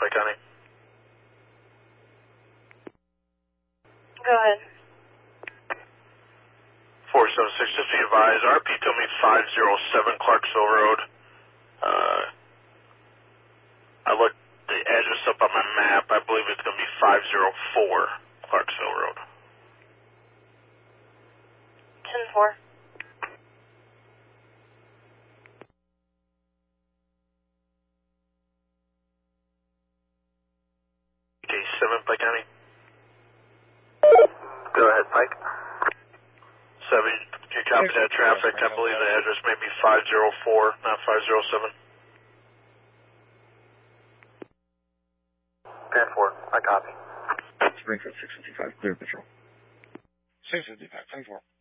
Pike County. Go ahead. 476, just to be advised, RP told me 507 Clarksville Road. I looked the address up on my map. I believe it's going to be 504 Clarksville Road. 10-4. K7 Pike County. Go ahead, Pike. 7, you copy that traffic? I believe the address may be 504, not 507. 10-4, I copy. Springfield 655, clear patrol. 655, 10-4.